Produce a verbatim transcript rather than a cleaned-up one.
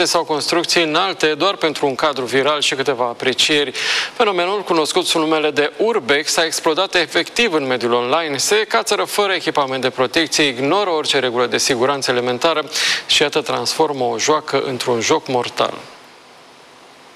alimente sau construcții înalte doar pentru un cadru viral și câteva aprecieri. Fenomenul, cunoscut sub numele de urbex, a explodat efectiv în mediul online. Se cațără fără echipament de protecție, ignoră orice regulă de siguranță elementară și iată transformă o joacă într-un joc mortal.